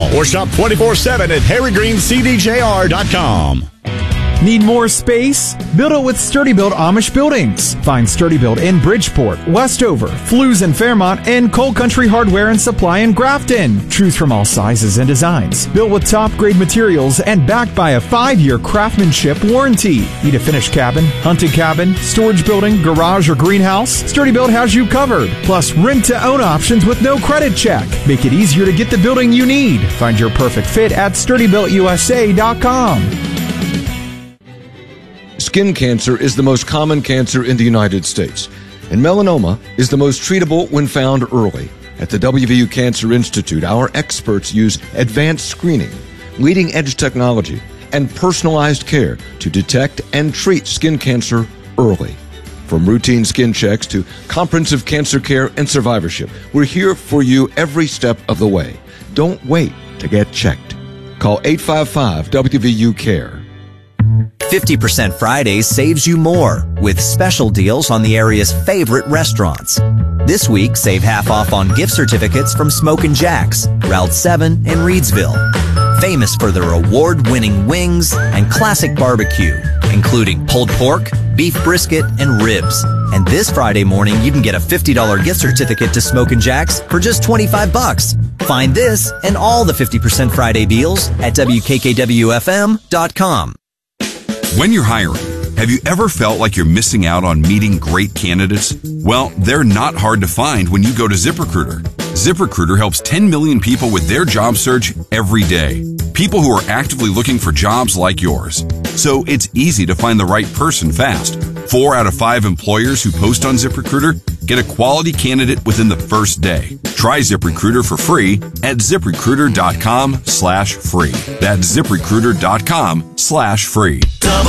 Or shop 24/7 at harrygreenscdjr.com. Need more space? Build it with SturdyBuilt Amish Buildings. Find SturdyBuilt in Bridgeport, Westover, Flues and Fairmont, and Coal Country Hardware and Supply in Grafton. Choose from all sizes and designs. Built with top-grade materials and backed by a 5-year craftsmanship warranty. Need a finished cabin, hunting cabin, storage building, garage, or greenhouse? SturdyBuilt has you covered. Plus, rent-to-own options with no credit check. Make it easier to get the building you need. Find your perfect fit at SturdyBuiltUSA.com. Skin cancer is the most common cancer in the United States, and melanoma is the most treatable when found early. At the WVU Cancer Institute, our experts use advanced screening, leading-edge technology, and personalized care to detect and treat skin cancer early. From routine skin checks to comprehensive cancer care and survivorship, we're here for you every step of the way. Don't wait to get checked. Call 855-WVU-CARE. 50% Fridays saves you more with special deals on the area's favorite restaurants. This week, save half off on gift certificates from Smokin' Jack's, Route 7 in Reedsville. Famous for their award-winning wings and classic barbecue, including pulled pork, beef brisket, and ribs. And this Friday morning, you can get a $50 gift certificate to Smokin' Jack's for just $25. Find this and all the 50% Friday deals at WKKWFM.com. When you're hiring, have you ever felt like you're missing out on meeting great candidates? Well, they're not hard to find when you go to ZipRecruiter. ZipRecruiter helps 10 million people with their job search every day. People who are actively looking for jobs like yours. So it's easy to find the right person fast. 4 out of 5 employers who post on ZipRecruiter get a quality candidate within the first day. Try ZipRecruiter for free at ZipRecruiter.com/free. That's ZipRecruiter.com/free.